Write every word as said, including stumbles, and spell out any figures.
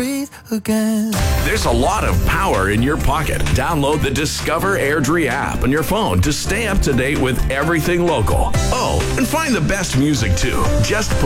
breathe again. There's a lot of power in your pocket. Download the Discover Airdrie app on your phone to stay up to date with everything local. Oh, and find the best music too. Just put